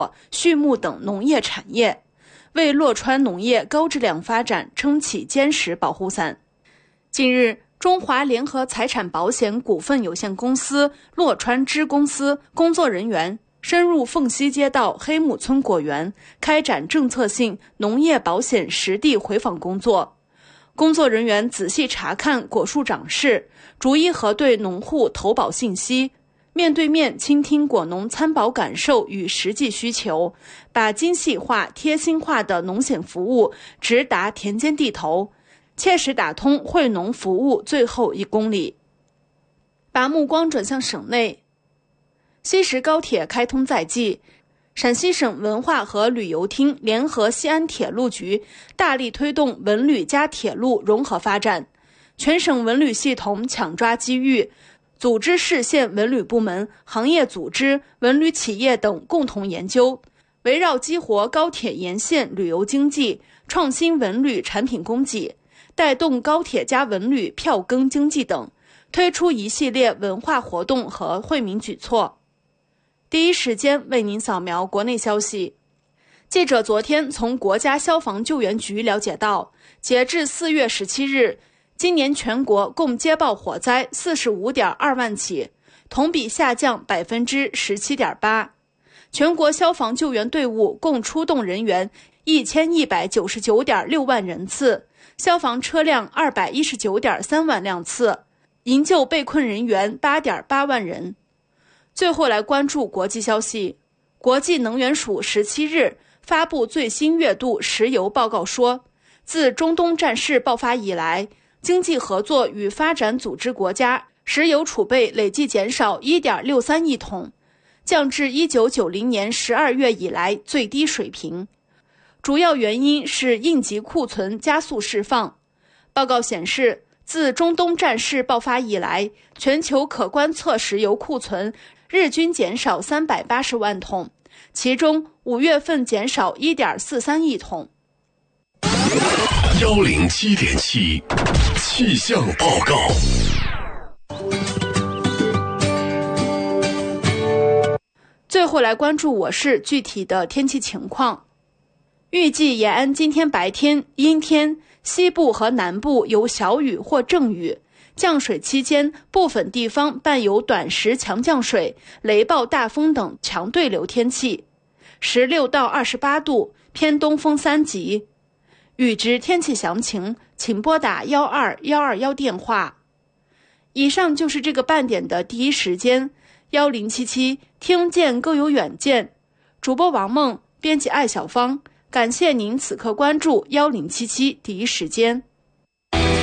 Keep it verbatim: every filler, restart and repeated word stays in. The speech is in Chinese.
畜牧等农业产业，为洛川农业高质量发展撑起坚实保护伞。近日，中华联合财产保险股份有限公司洛川支公司工作人员深入凤溪街道黑木村果园，开展政策性农业保险实地回访工作。工作人员仔细查看果树长势，逐一核对农户投保信息，面对面倾听果农参保感受与实际需求，把精细化、贴心化的农险服务直达田间地头，切实打通惠农服务最后一公里。把目光转向省内，西石高铁开通在即，陕西省文化和旅游厅联合西安铁路局，大力推动文旅加铁路融合发展。全省文旅系统抢抓机遇，组织市县文旅部门、行业组织、文旅企业等共同研究，围绕激活高铁沿线旅游经济、创新文旅产品供给、带动高铁加文旅票根经济等，推出一系列文化活动和惠民举措。第一时间为您扫描国内消息。记者昨天从国家消防救援局了解到，截至四月十七日，今年全国共接报火灾四十五点二万起，同比下降百分之十七点八。全国消防救援队伍共出动人员一千一百九十九点六万人次，消防车辆二百一十九点三万辆次，营救被困人员八点八万人。最后来关注国际消息。国际能源署十七日发布最新月度石油报告说，自中东战事爆发以来，经济合作与发展组织国家石油储备累计减少 一点六三亿桶，降至一九九零年十二月以来最低水平。主要原因是应急库存加速释放。报告显示，自中东战事爆发以来，全球可观测石油库存日均减少三百八十万桶，其中五月份减少 一点四三亿桶。 一零七点七气象报告。 最后来关注我市具体的天气情况。预计延安今天白天阴天，西部和南部有小雨或阵雨，降水期间部分地方伴有短时强降水、雷暴大风等强对流天气，十六到二十八度，偏东风三级。预知天气详情，请拨打一二一二一电话。以上就是这个半点的第一时间，一零七七听见更有远见。主播王梦，编辑艾小芳，感谢您此刻关注一零七七第一时间。